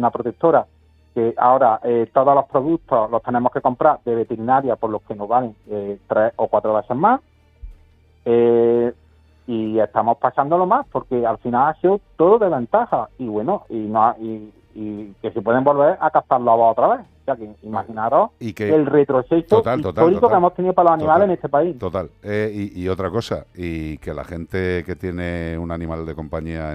una protectora, que ahora todos los productos los tenemos que comprar de veterinaria, por los que nos valen 3 o 4 veces más. Y estamos pasándolo más, porque al final ha sido todo de ventaja. Y bueno, y que se pueden volver a captar lobos otra vez. O sea, que imaginaros el retroceso histórico que hemos tenido para los animales en este país. Total. Y otra cosa, y que la gente que tiene un animal de compañía